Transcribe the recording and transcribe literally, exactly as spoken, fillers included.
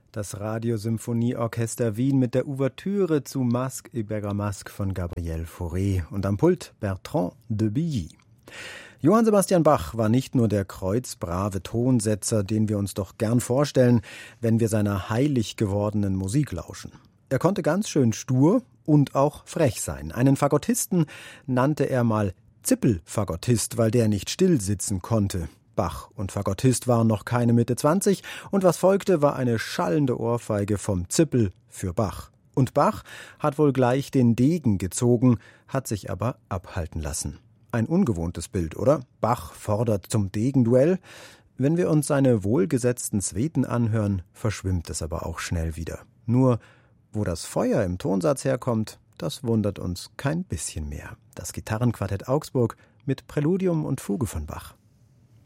Das Radiosymphonieorchester Wien mit der Ouvertüre zu Masque et Bergamasque von Gabriel Fauré und am Pult Bertrand de Billy. Johann Sebastian Bach war nicht nur der kreuzbrave Tonsetzer, den wir uns doch gern vorstellen, wenn wir seiner heilig gewordenen Musik lauschen. Er konnte ganz schön stur und auch frech sein. Einen Fagottisten nannte er mal Zippelfagottist, weil der nicht still sitzen konnte. Bach und Fagottist waren noch keine Mitte zwanzig und was folgte, war eine schallende Ohrfeige vom Zippel für Bach. Und Bach hat wohl gleich den Degen gezogen, hat sich aber abhalten lassen. Ein ungewohntes Bild, oder? Bach fordert zum Degenduell. Wenn wir uns seine wohlgesetzten Suiten anhören, verschwimmt es aber auch schnell wieder. Nur, wo das Feuer im Tonsatz herkommt, das wundert uns kein bisschen mehr. Das Gitarrenquartett Augsburg mit Präludium und Fuge von Bach.